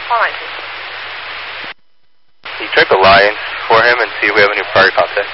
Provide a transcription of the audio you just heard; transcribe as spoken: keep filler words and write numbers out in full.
fine. Can you check the line for him and see if we have any prior contact?